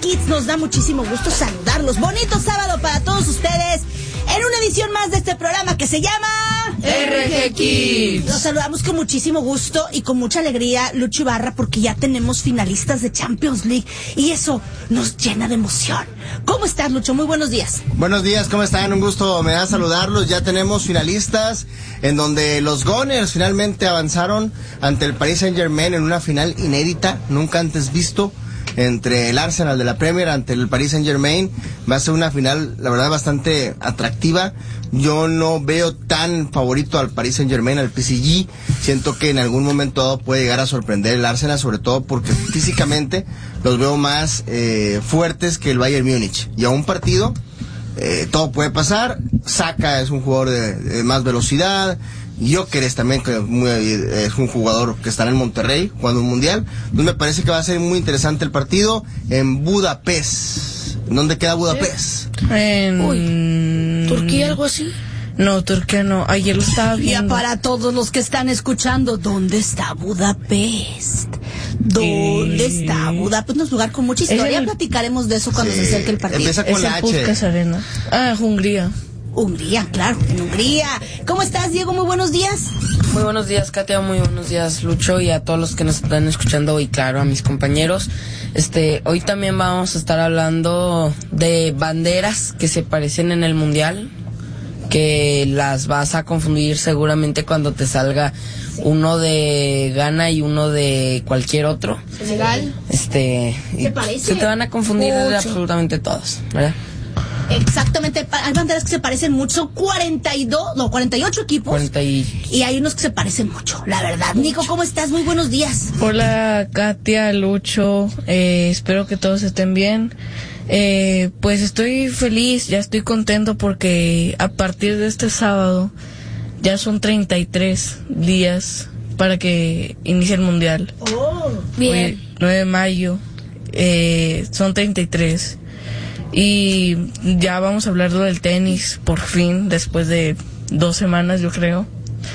Kids, nos da muchísimo gusto saludarlos. Bonito sábado para todos ustedes en una edición más de este programa que se llama RG Kids. Los saludamos con muchísimo gusto y con mucha alegría, Lucho Ibarra, porque ya tenemos finalistas de Champions League y eso nos llena de emoción. ¿Cómo estás, Lucho? Muy buenos días. Buenos días, ¿cómo están? Un gusto me da saludarlos. Ya tenemos finalistas en donde los Gunners finalmente avanzaron ante el Paris Saint-Germain en una final inédita, nunca antes visto, entre el Arsenal de la Premier ante el Paris Saint-Germain. Va a ser una final, la verdad, bastante atractiva. Yo no veo tan favorito al Paris Saint-Germain, al PSG. Siento que en algún momento dado puede llegar a sorprender el Arsenal, sobre todo porque físicamente los veo más fuertes que el Bayern Múnich. Y a un partido todo puede pasar. Saka es un jugador de más velocidad. Gyökeres también, que es un jugador que está en el Monterrey jugando un mundial. Entonces me parece que va a ser muy interesante el partido en Budapest. ¿Dónde queda Budapest? ¿Turquía, algo así? No, Turquía no. Ayer lo estaba viendo. Y para todos los que están escuchando, ¿dónde está Budapest? ¿Dónde está Budapest? Es un lugar con mucha historia. Platicaremos de eso cuando se acerque el partido. Empieza con la H. Puskás Arena. Hungría. Hungría, claro, en Hungría. ¿Cómo estás, Diego? Muy buenos días. Muy buenos días, Katia. Muy buenos días, Lucho, y a todos los que nos están escuchando, y claro, a mis compañeros. Hoy también vamos a estar hablando de banderas que se parecen en el Mundial, que las vas a confundir seguramente cuando te salga uno de Ghana y uno de cualquier otro. Senegal. Se te van a confundir de absolutamente todos, ¿verdad? Exactamente, hay banderas que se parecen mucho, son 48 equipos. Y hay unos que se parecen mucho, la verdad. Nico, ¿cómo estás? Muy buenos días. Hola, Katia, Lucho, espero que todos estén bien. Pues estoy feliz, ya estoy contento porque a partir de este sábado ya son 33 días para que inicie el Mundial. Oh, bien. Hoy, 9 de mayo, son 33. Y ya vamos a hablar del tenis, por fin, después de 2 semanas, yo creo.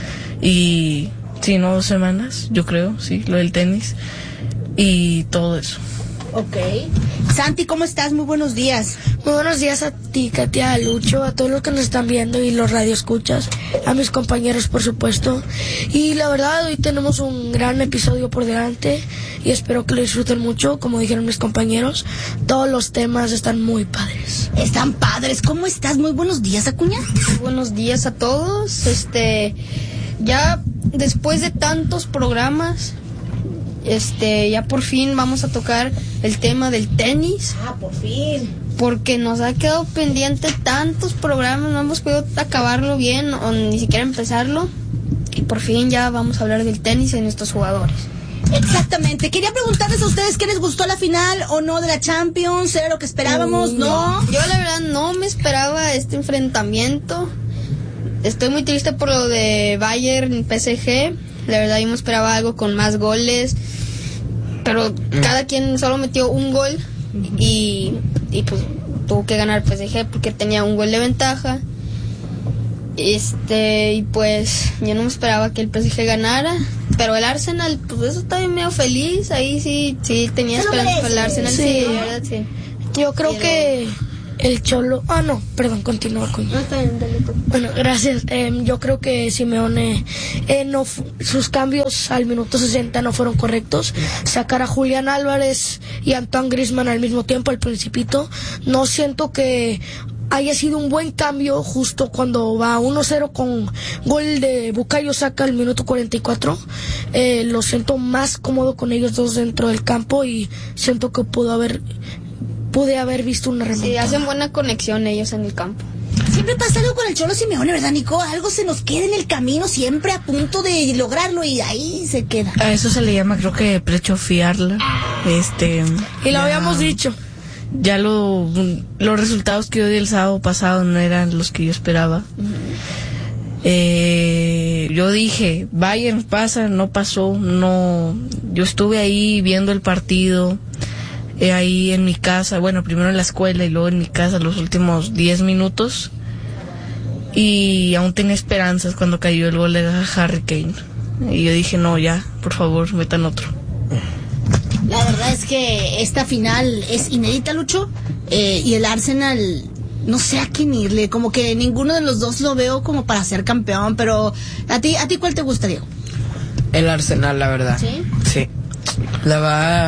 Y, sí, no 2 semanas, yo creo, sí, lo del tenis. Y todo eso. Ok. Santi, ¿cómo estás? Muy buenos días. Muy buenos días a ti, Katia, a Lucho, a todos los que nos están viendo y los radioescuchas, a mis compañeros, por supuesto. Y la verdad, hoy tenemos un gran episodio por delante y espero que lo disfruten mucho. Como dijeron mis compañeros, todos los temas están muy padres. Están padres. ¿Cómo estás? Muy buenos días, Acuña. Muy buenos días a todos. Ya después de tantos programas, ya por fin vamos a tocar el tema del tenis. Por fin. Porque nos ha quedado pendiente tantos programas, no hemos podido acabarlo bien o ni siquiera empezarlo. Y por fin ya vamos a hablar del tenis y de nuestros jugadores. Exactamente. Quería preguntarles a ustedes qué les gustó la final o no de la Champions. ¿Era lo que esperábamos? ¿No? Yo la verdad no me esperaba este enfrentamiento. Estoy muy triste por lo de Bayern PSG. La verdad yo me esperaba algo con más goles, pero cada quien solo metió un gol y pues tuvo que ganar PSG porque tenía un gol de ventaja. Y pues yo no me esperaba que el PSG ganara, pero el Arsenal, pues eso está bien medio feliz. Ahí sí tenía esperanza por el Arsenal. Sí, la verdad sí. Yo creo que el Cholo... perdón, continúa con... Bueno, gracias. Yo creo que Simeone, sus cambios al minuto 60 no fueron correctos. Sacar a Julián Álvarez y Antoine Griezmann al mismo tiempo, al principito, no siento que haya sido un buen cambio justo cuando va 1-0 con gol de Bukayo Saka al minuto 44. Lo siento más cómodo con ellos dos dentro del campo y siento que pude haber visto una remontada. Sí, hacen buena conexión ellos en el campo. Siempre pasa algo con el Cholo Simeone, ¿verdad, Nico? Algo se nos queda en el camino, siempre a punto de lograrlo y ahí se queda. A eso se le llama, creo que prechofiarla. Y lo habíamos dicho. Ya los resultados que yo di el sábado pasado no eran los que yo esperaba. Yo dije, Bayern pasa, no pasó, no. Yo estuve ahí viendo el partido, ahí en mi casa, bueno, primero en la escuela y luego en mi casa los últimos 10 minutos. Y aún tenía esperanzas cuando cayó el gol de Harry Kane. Y yo dije, no, ya, por favor, metan otro. La verdad es que esta final es inédita, Lucho, y el Arsenal, no sé a quién irle, como que ninguno de los dos lo veo como para ser campeón, pero ¿a ti cuál te gusta, Diego? El Arsenal, la verdad. ¿Sí? Sí. Le va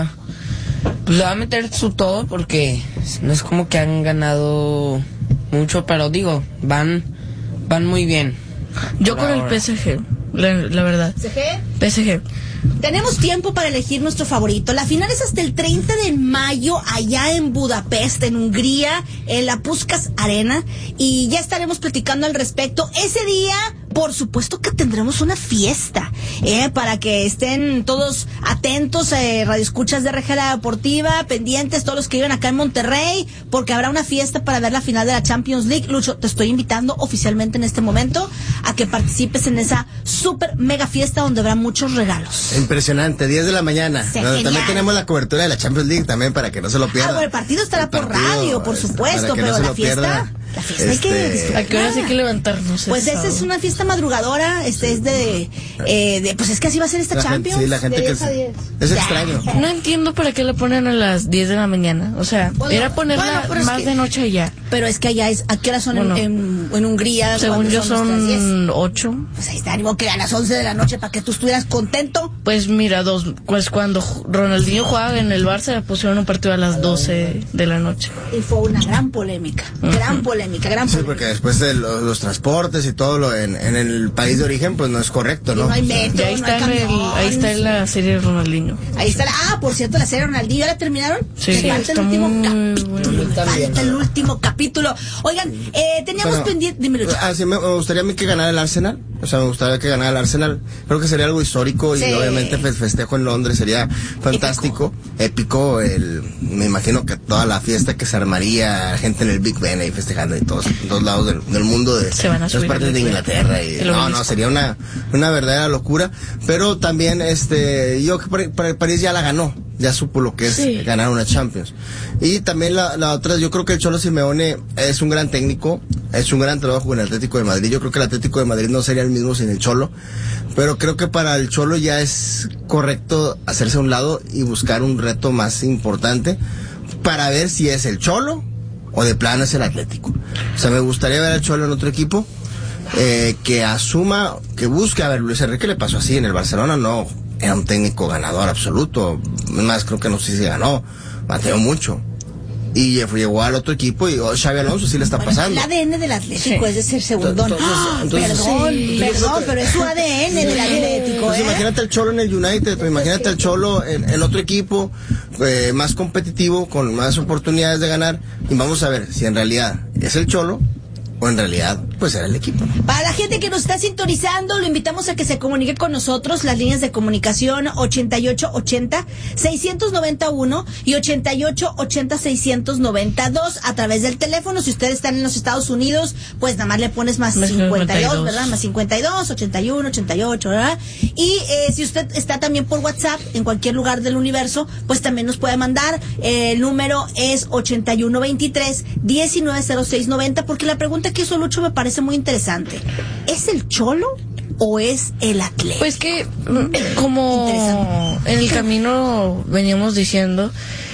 a meter su todo porque no es como que han ganado mucho, pero digo, van muy bien. Yo Por con ahora. el PSG, la verdad. PSG. Tenemos tiempo para elegir nuestro favorito. La final es hasta el 30 de mayo allá en Budapest, en Hungría, en la Puskás Arena, y ya estaremos platicando al respecto. Ese día, por supuesto que tendremos una fiesta, para que estén todos atentos, radioescuchas de Regera Deportiva, pendientes, todos los que viven acá en Monterrey, porque habrá una fiesta para ver la final de la Champions League. Lucho, te estoy invitando oficialmente en este momento a que participes en esa super mega fiesta donde habrá muchos regalos. Impresionante, 10 de la mañana. Sí, También genial. tenemos la cobertura de la Champions League también para que no se lo pierdan. Bueno, el partido estará por radio, por supuesto, para que no pero se la lo fiesta, pierda. hay que ¿A disfrutar. qué horas hay que levantarnos? Pues esa es una fiesta madrugadora, es de pues es que así va a ser esta Champions. Sí, la gente de que 10 a 10. es extraño. No entiendo para qué la ponen a las 10 de la mañana. O sea, Bueno, era ponerla bueno, pero es más que- de noche y ya. Pero es que allá ¿a qué hora son Bueno, en Hungría? Según ¿Cuándo yo nuestras 10? son 8. Pues ahí está, ánimo que a las 11 de la noche para que tú estuvieras contento. Pues mira, pues cuando Ronaldinho jugaba en el Barça pusieron un partido a las 12 de la noche. Y fue una gran polémica, gran polémica. Sí, porque después de los transportes y todo lo en el país de origen, pues no es correcto, Y ¿no? no hay O sea, metro, Y ahí no hay está, camión. ahí está en la serie de Ronaldinho. Ahí está por cierto, la serie Ronaldinho, ¿ya la terminaron? Sí, falta está el último muy capítulo. buena. Falta el último capítulo. Oigan, teníamos Bueno, pendiente, dímelo. sí, me gustaría a mí que ganara el Arsenal. O sea, me gustaría que ganara el Arsenal. Creo que sería algo histórico Sí. y obviamente el festejo en Londres sería fantástico, épico. Me imagino que toda la fiesta que se armaría, gente en el Big Ben ahí festejando y todos, en todos lados del mundo, de Se van a las subir partes al de Big Ben. Inglaterra. Y, El no, obelisco. sería una verdadera locura. Pero también, yo que París ya la ganó. Ya supo lo que es Sí. ganar una Champions. Y también la otra, yo creo que el Cholo Simeone es un gran técnico, es un gran trabajo en el Atlético de Madrid. Yo creo que el Atlético de Madrid no sería el mismo sin el Cholo, pero creo que para el Cholo ya es correcto hacerse a un lado y buscar un reto más importante para ver si es el Cholo o de plano es el Atlético. O sea, me gustaría ver al Cholo en otro equipo, que asuma, que busque. A ver, Luis Enrique le pasó así en el Barcelona, no era un técnico ganador absoluto, más creo que no sé si se ganó, bateó mucho y llegó al otro equipo y Xabi Alonso sí le está pasando. El ADN del Atlético es de ser segundón. Entonces, Perdón, sí. perdón, pero es su ADN del Atlético, Pues imagínate al Cholo en el United, pues imagínate al Cholo en otro equipo más competitivo, con más oportunidades de ganar, y vamos a ver si en realidad es el Cholo o en realidad pues era el equipo. Para la gente que nos está sintonizando, lo invitamos a que se comunique con nosotros. Las líneas de comunicación 8880-691 y 8880-692 a través del teléfono. Si ustedes están en los Estados Unidos, pues nada más le pones más Más 52, ¿verdad? Más 52, 81, 88, ¿verdad? Y si usted está también por WhatsApp en cualquier lugar del universo, pues también nos puede mandar. El número es 8123-190690, porque la pregunta que hizo Lucho me parece muy interesante. ¿Es el Cholo o es el Atlético? Pues que, como Interesante. en el camino veníamos diciendo,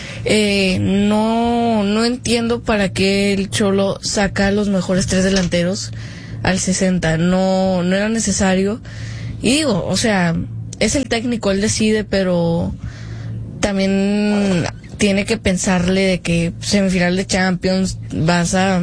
no entiendo para qué el Cholo saca a los mejores 3 delanteros al 60. No era necesario. Y digo, o sea, es el técnico, él decide, pero también tiene que pensarle de que semifinal de Champions vas a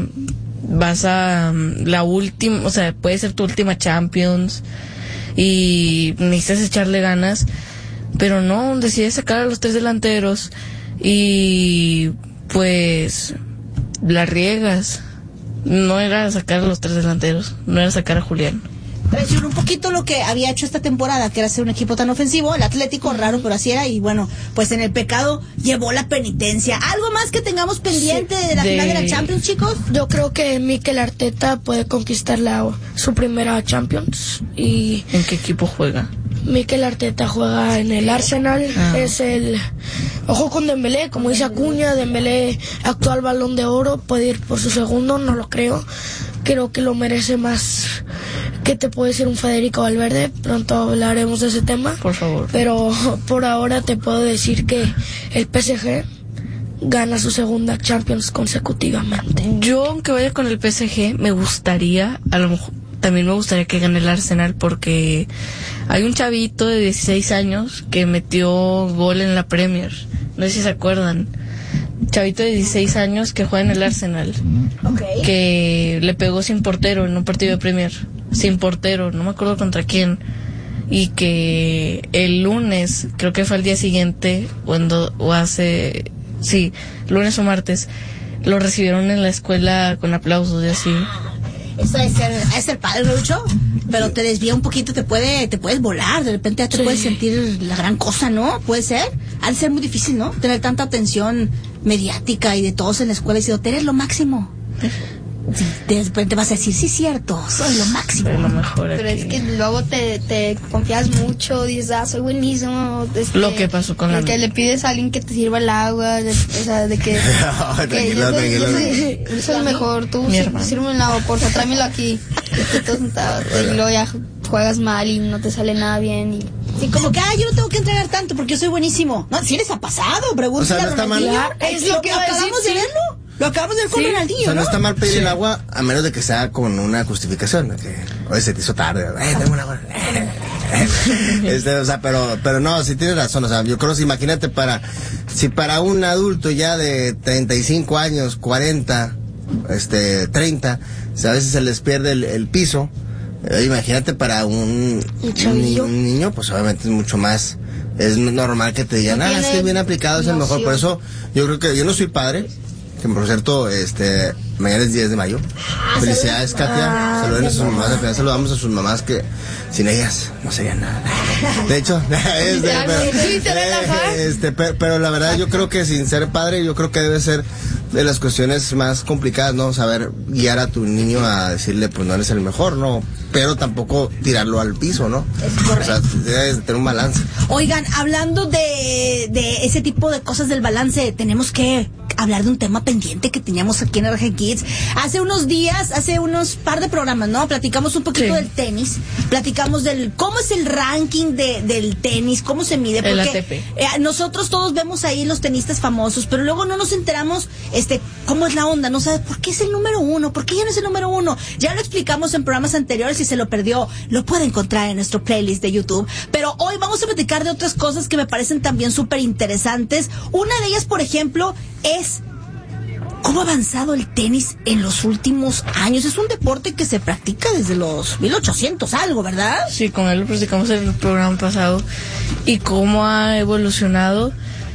la última, o sea, puede ser tu última Champions y necesitas echarle ganas, pero no, decide sacar a los 3 delanteros y pues la riegas. No era sacar a los 3 delanteros, no era sacar a Julián. Traicionó un poquito lo que había hecho esta temporada, que era ser un equipo tan ofensivo. El Atlético, raro, pero así era. Y bueno, pues en el pecado llevó la penitencia. ¿Algo más que tengamos pendiente de la final de la Champions, chicos? Yo creo que Mikel Arteta puede conquistar su primera Champions. Y ¿En qué equipo juega? Mikel Arteta juega en el Arsenal. Es el... Ojo con Dembélé, como dice Acuña. Dembélé, actual Balón de Oro, puede ir por su segundo, no lo creo. Creo que lo merece más ¿Qué te puede decir un Federico Valverde? Pronto hablaremos de ese tema. Por favor. Pero por ahora te puedo decir que el PSG gana su segunda Champions consecutivamente. Yo, aunque vaya con el PSG, me gustaría, a lo mejor, también me gustaría que gane el Arsenal, porque hay un chavito de 16 años que metió gol en la Premier. No sé si se acuerdan. Chavito de 16 años que juega en el Arsenal. Okay. Que le pegó sin portero en un partido de Premier. Sin portero, no me acuerdo contra quién. Y que el lunes, creo que fue al día siguiente, lunes o martes, lo recibieron en la escuela con aplausos y así. Eso es ser padre, Lucho, pero te desvía un poquito, te puedes volar, de repente ya te puedes sentir la gran cosa, ¿no? Puede ser, ha de ser muy difícil, ¿no? Tener tanta atención mediática y de todos en la escuela diciendo, eres lo máximo. Sí, de repente vas a decir, sí, cierto, soy lo máximo. Soy lo mejor Pero aquí. es que luego te confías mucho, dices, soy buenísimo. Lo que pasó con que le pides a alguien que te sirva el agua, o sea, de que... Tranquilo. Yo soy el mejor, tú sírveme el agua, porfa, tráemelo aquí. Y luego ya juegas mal y no te sale nada bien y... Sí, como que, yo no tengo que entregar tanto porque yo soy buenísimo. No, si les ha pasado, pregúntale O sea, no está a Ronaldinho. mal. Es lo que iba a decir, acabamos de sí. verlo. Lo acabamos de ver con Ronaldinho, O sea, no ¿no? está mal pedir el agua a menos de que sea con una justificación, ¿no? Que hoy se te hizo tarde, tengo un agua. O sea, pero no, sí tienes razón, o sea, yo creo que imagínate si para un adulto ya de 35 años, 40, 30, o sea, a veces se les pierde el piso, imagínate para un niño, pues obviamente es mucho más, es normal que te digan, es que bien aplicado es el mejor, por eso yo creo que yo no soy padre, que por cierto, mañana es 10 de mayo. Felicidades, Katia. Saluden a sus mamás. Al final saludamos a sus mamás que sin ellas no serían nada. De hecho, pero la verdad yo creo que sin ser padre, yo creo que debe ser de las cuestiones más complicadas, ¿no? Saber guiar a tu niño a decirle, pues no eres el mejor, ¿no? Pero tampoco tirarlo al piso, ¿no? O sea, debes tener un balance. Oigan, hablando de ese tipo de cosas del balance, tenemos que hablar de un tema pendiente que teníamos aquí en RG Kids. Hace unos par de programas, ¿no? Platicamos un poquito del tenis, platicamos del cómo es el ranking del tenis, cómo se mide, porque el ATP. Nosotros todos vemos ahí los tenistas famosos, pero luego no nos enteramos cómo es la onda, no sabes por qué es el número uno, por qué ya no es el número uno. Ya lo explicamos en programas anteriores, si se lo perdió, lo puede encontrar en nuestro playlist de YouTube. Pero hoy vamos a platicar de otras cosas que me parecen también súper interesantes. Una de ellas, por ejemplo, es cómo ha avanzado el tenis en los últimos años. Es un deporte que se practica desde los 1800 algo, ¿verdad? Sí, con él lo platicamos en el programa pasado. Y cómo ha evolucionado,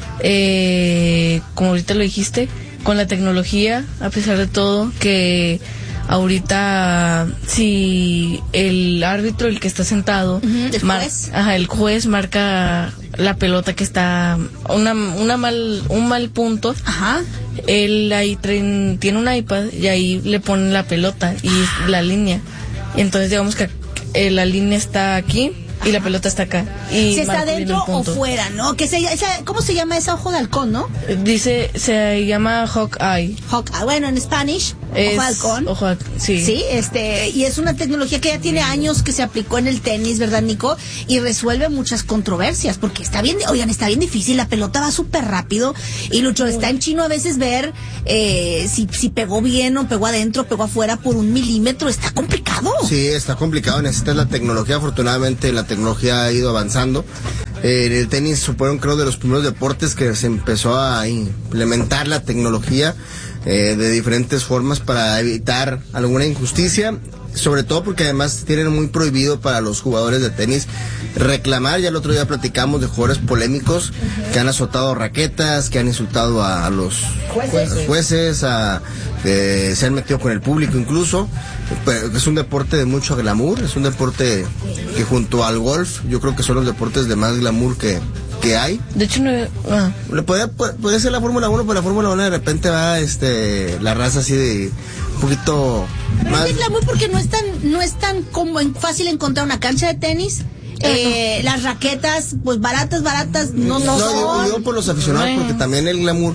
como ahorita lo dijiste, con la tecnología, a pesar de todo, que ahorita si el árbitro, el que está sentado, el juez marca la pelota que está un mal punto, él ahí tiene un iPad y ahí le ponen la pelota y la línea, y entonces digamos que la línea está aquí y la pelota está acá. Y si está dentro o fuera, ¿no? ¿Cómo se llama ese ojo de halcón, no? Se llama Hawkeye. Hawkeye, bueno, en Spanish, ojo de halcón. Sí. Sí, y es una tecnología que ya tiene años que se aplicó en el tenis, ¿verdad, Nico? Y resuelve muchas controversias, porque está bien difícil, la pelota va súper rápido, y Lucho, está en chino a veces ver si pegó bien o pegó adentro, pegó afuera por 1 milímetro, está complicado. Sí, está complicado, necesitas la tecnología, afortunadamente la tecnología ha ido avanzando. El tenis supongo creo de los primeros deportes que se empezó a implementar la tecnología de diferentes formas para evitar alguna injusticia, sobre todo porque además tienen muy prohibido para los jugadores de tenis reclamar. Ya el otro día platicamos de jugadores polémicos que han azotado raquetas, que han insultado a los jueces, se han metido con el público incluso. Es un deporte de mucho glamour, es un deporte que junto al golf yo creo que son los deportes de más glamour que hay. De hecho puede ser la Fórmula 1, pero la Fórmula 1 de repente va la raza así de un poquito pero más. Es de glamour porque no es tan como fácil encontrar una cancha de tenis. Las raquetas, pues baratas no son. Yo por los aficionados, porque también el glamour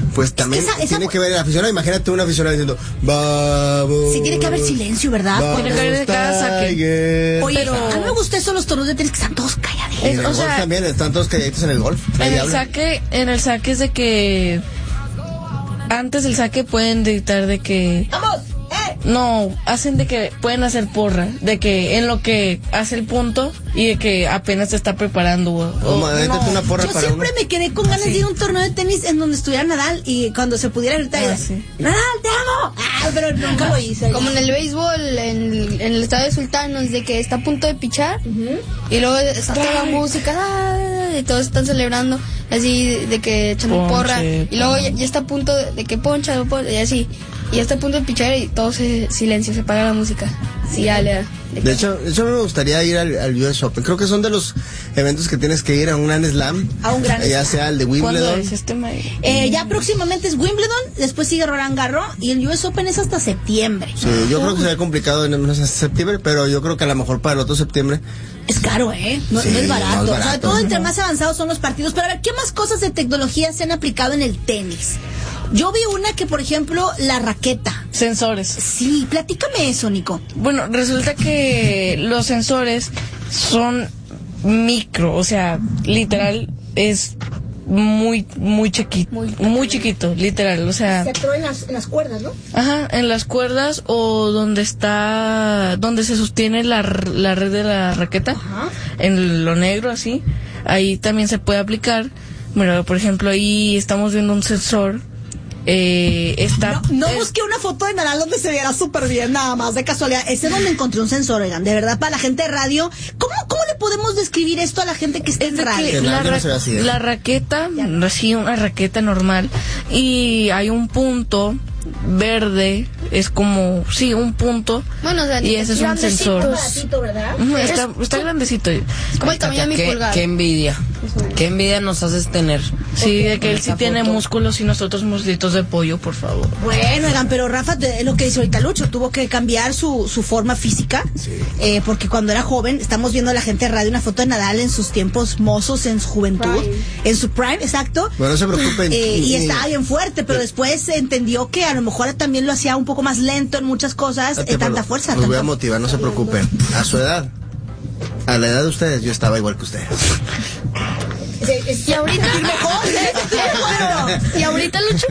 pues también tiene que ver el aficionado. Imagínate un aficionado diciendo, vamos. Sí, tiene que haber silencio, ¿verdad? Tiene que haber de cada saque. Oye, a mí me gustan esos los torneos de tenis que están todos calladitos. En el golf también, están todos calladitos en el golf. En el saque es de que antes del saque pueden dictar de que ¡Vamos! no, hacen de que pueden hacer porra, de que en lo que hace el punto y de que apenas se está preparando. Una porra Yo para siempre uno. me quedé con ganas de ir a un torneo de tenis en donde estuviera Nadal y cuando se pudiera gritar, Nadal, te amo. Pero nunca lo hice. Como en el béisbol, en el estadio de Sultanos, de que está a punto de pichar y luego está toda la música y todos están celebrando, así de que echando porra y luego ya está a punto de que poncha y así. Y ya está a punto de pichar y todo silencio, se apaga la música. Sí, ya le da. De hecho, me gustaría ir al US Open. Creo que son de los eventos que tienes que ir a un Grand Slam. A un Grand Ya sea el de Wimbledon. ¿Cuándo es este mayo? Ya próximamente es Wimbledon, después sigue Roland Garros y el US Open es hasta septiembre. Sí, yo creo que será complicado en septiembre, pero yo creo que a lo mejor para el otro septiembre. Es caro, ¿eh? No es barato. No es barato. Sobre todo entre más avanzados son los partidos. Pero a ver, ¿qué más cosas de tecnología se han aplicado en el tenis? Yo vi una que, por ejemplo, la raqueta. Sensores. Sí, platícame eso, Nico. Bueno, resulta que los sensores son micro, o sea, literal es muy chiquito, literal, o sea. Se atoró en las cuerdas, ¿no? Ajá, en las cuerdas o donde se sostiene la red de la raqueta, en lo negro así, ahí también se puede aplicar. Bueno, por ejemplo, ahí estamos viendo un sensor. No busqué una foto de Nadal donde se viera súper bien, nada más de casualidad. Ese es donde encontré un sensor, oigan, de verdad, para la gente de radio. ¿Cómo le podemos describir esto a la gente que está en radio? La raqueta, así una raqueta normal, y hay un punto verde, es como, sí, un punto, bueno, o sea, y ese es un sensor. ¿Verdad? Está grandecito. Es como el tamaño de mi pulgar. Qué envidia nos haces tener. Sí, de que él sí tiene músculos y nosotros muslitos de pollo, por favor. Bueno, oigan, pero Rafa, es lo que dice ahorita Lucho, tuvo que cambiar su forma física, porque cuando era joven, estamos viendo a la gente de radio una foto de Nadal en sus tiempos mozos, en su juventud, en su prime, exacto. Bueno, no se preocupen. Y estaba bien fuerte, pero después entendió que a lo mejor también lo hacía un poco más lento en muchas cosas, tanta fuerza. Los voy a motivar, no se preocupen. A su edad, a la edad de ustedes, yo estaba igual que ustedes. Y ahorita ¿Y ahorita, Lucho?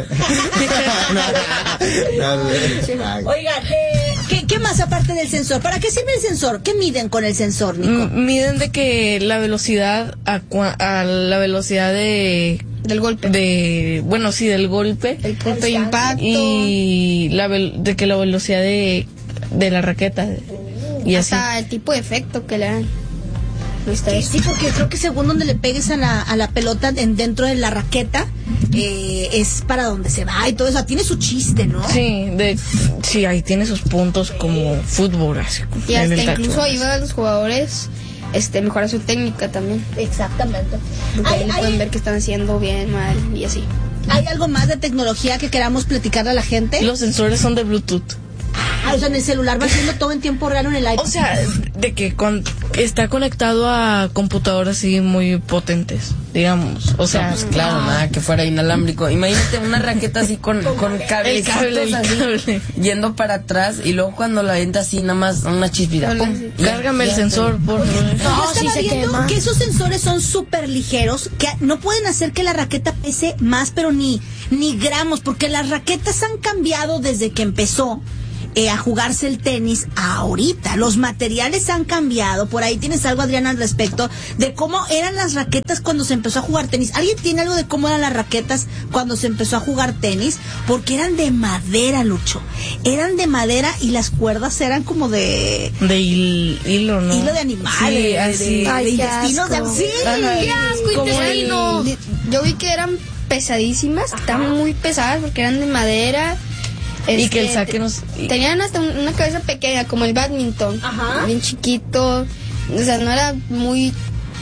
Oigan, ¿qué más aparte del sensor? ¿Para qué sirve el sensor? ¿Qué miden con el sensor, Nico? Miden de que la velocidad a la velocidad del golpe. Del golpe. El golpe de impacto. Y de que la velocidad de la raqueta. Y hasta así. el tipo de efecto que le dan. Sí, porque creo que según donde le pegues a la pelota dentro de la raqueta, es para donde se va y todo eso. Tiene su chiste, ¿no? Sí, ahí tiene sus puntos como fútbol. Así, y hasta incluso ayuda a los jugadores mejorar su técnica también. Exactamente. Porque ahí pueden ver que están haciendo bien, mal y así. ¿Hay algo más de tecnología que queramos platicarle a la gente? Los sensores son de Bluetooth. O sea, en el celular va haciendo todo en tiempo real en el iPad. O sea, de que está conectado a computadoras así muy potentes, digamos. O sea, pues claro, nada que fuera inalámbrico. Imagínate una raqueta así con cablecitos así, yendo para atrás y luego cuando la avienta así nada más una chispita. Cárgame el sensor, por favor. No, estaba viendo que esos sensores son súper ligeros, que no pueden hacer que la raqueta pese más, pero ni gramos, porque las raquetas han cambiado desde que empezó a jugarse el tenis ahorita. Los materiales han cambiado. Por ahí tienes algo, Adriana, al respecto de cómo eran las raquetas cuando se empezó a jugar tenis. ¿Alguien tiene algo de cómo eran las raquetas cuando se empezó a jugar tenis? Porque eran de madera, Lucho. Eran de madera y las cuerdas eran como de hilo, ¿no? Hilo de animales. Sí, así. De intestinos de... Sí, qué asco, intestino. Yo vi que eran pesadísimas, estaban muy pesadas porque eran de madera. Y que el saque tenían hasta una cabeza pequeña, como el badminton. Bien chiquito. O sea, no era muy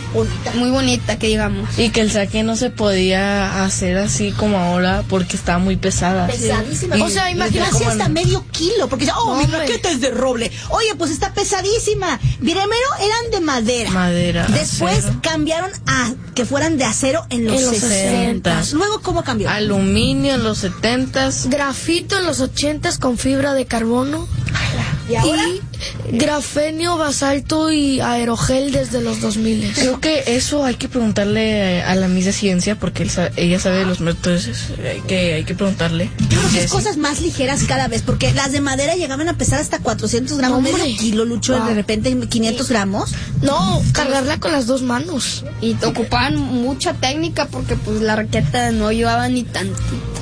bonita. muy bonita, que digamos. Y que el saque no se podía hacer así como ahora porque estaba muy pesada. Pesadísima. Y O sea, imagínate como hasta medio kilo, porque mi hombre. raqueta es de roble. Oye, pues está pesadísima. Primero eran de madera. Madera, Después acero. cambiaron a que fueran de acero en los En los 60. 60. Luego, ¿cómo cambió? Aluminio en los 70s. Grafito en los 80s con fibra de carbono. ¿Y ahora? Y grafenio, basalto y aerogel desde los 2000. Creo que eso hay que preguntarle a la Miss de Ciencia porque ella sabe de los métodos. Hay que preguntarle. Yo creo que es Jessie. cosas más ligeras cada vez, porque las de madera llegaban a pesar hasta 400 gramos, Hombre. medio kilo, Lucho, Wow. de repente 500 gramos. No, cargarla con las dos manos. Y ocupaban mucha técnica porque pues la raqueta no llevaba ni tantito.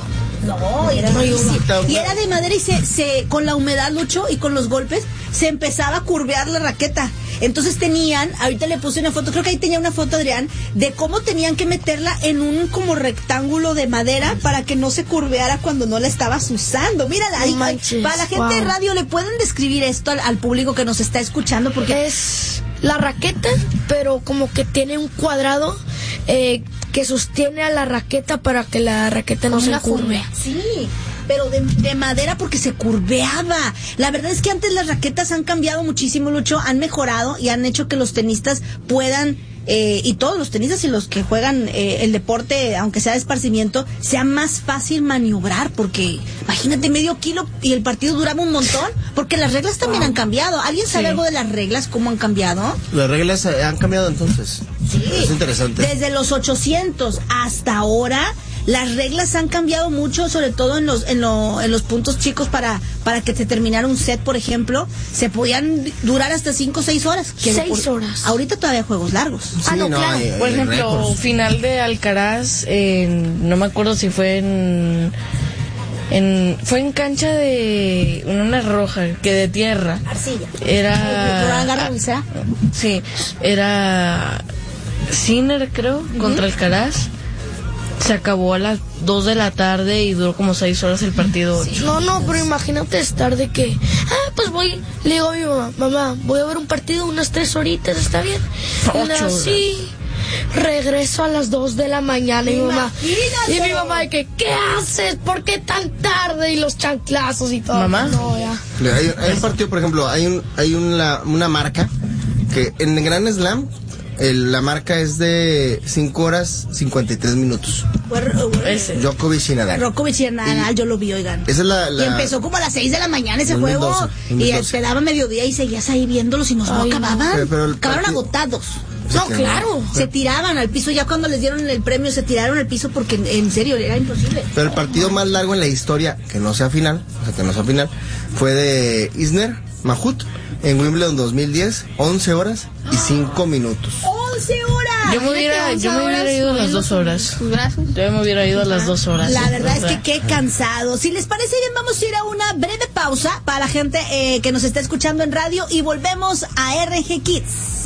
No, era difícil. Y era de madera y se con la humedad, Lucho, y con los golpes, se empezaba a curvear la raqueta. Entonces ahorita le puse una foto, creo que ahí tenía una foto, Adrián, de cómo tenían que meterla en un como rectángulo de madera para que no se curveara cuando no la estabas usando. Mírala, ahí, No manches, para la gente de wow. radio, ¿le pueden describir esto al público que nos está escuchando? Porque Es la raqueta, pero como que tiene un cuadrado que sostiene a la raqueta para que la raqueta no como se una curve. funda. Sí, pero de madera porque se curveaba. La verdad es que antes las raquetas han cambiado muchísimo, Lucho, han mejorado y han hecho que los tenistas puedan, y todos los tenistas y los que juegan el deporte, aunque sea de esparcimiento, sea más fácil maniobrar, porque imagínate medio kilo y el partido duraba un montón, porque las reglas también han cambiado. ¿Alguien sabe Sí. algo de las reglas, cómo han cambiado? Las reglas han cambiado entonces. Sí. Es interesante. Desde los 800 hasta ahora, las reglas han cambiado mucho, sobre todo en los puntos chicos para que se terminara un set, por ejemplo. Se podían durar hasta 5 o 6 horas. 6 horas. Ahorita todavía hay juegos largos. Sí, no, claro. hay Por ejemplo, récords. final de Alcaraz, no me acuerdo si fue fue en cancha de una roja, que de tierra. Arcilla. Era Roland Garros, ¿será? sí, era Sinner, creo, contra Alcaraz. Se acabó a las 2 de la tarde y duró como 6 horas el partido. No, pero imagínate estar de que, pues le digo a mi mamá, voy a ver un partido unas 3 horitas, ¿está bien? 8 No, horas. sí. Regreso a las 2 de la mañana y mi mamá, de que, ¿qué haces? ¿Por qué tan tarde? Y los chanclazos y todo. ¿Mamá? No, ya. Hay un partido, por ejemplo, hay una marca que en Grand Slam la marca es de 5 horas 53 minutos. Ese. Djokovic y Nadal. Djokovic y Nadal, yo lo vi, oigan. Esa es la... Y empezó como a las 6 de la mañana ese 2012, juego. Y 2012. te daba mediodía y seguías ahí viéndolos y no Ay, no. acababan. Pero el Acabaron partido- agotados. Sí, No, que claro. no. Se tiraban al piso. Ya cuando les dieron el premio, se tiraron al piso porque en serio era imposible. Pero el partido más largo en la historia, que no sea final, fue de Isner Mahut en Wimbledon 2010, 11 horas y 5 minutos. 11 horas. Yo me hubiera ido a las 2 horas. Sus brazos. Yo me hubiera ido a las 2 horas. La verdad es O sea, que qué cansado. Si les parece bien, vamos a ir a una breve pausa para la gente que nos está escuchando en radio y volvemos a RG Kids.